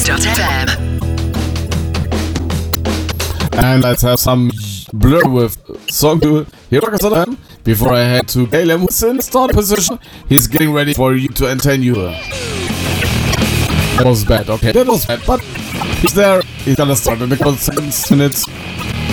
And let's have some Blur with Song 2 here on before I head to Caleb who's in the starting position. He's getting ready for you to entertain you. That was bad, okay, that was bad, but he's there. He's gonna start in a couple of minutes.